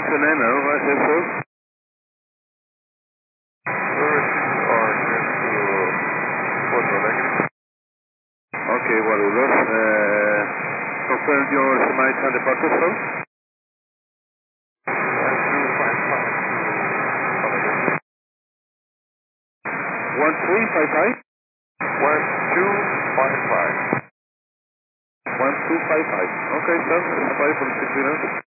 Nano, what is it? Okay, Guarulhos. Confirm your semi-time departure, sir. 1355? 1255. 1255. Okay, sir. Stand by for 6 minutes.